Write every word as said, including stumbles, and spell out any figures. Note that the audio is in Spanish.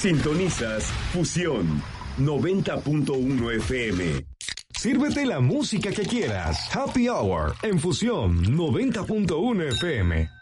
Sintonizas Fusión noventa punto uno F M. Sírvete la música que quieras. Happy Hour en Fusión noventa punto uno F M.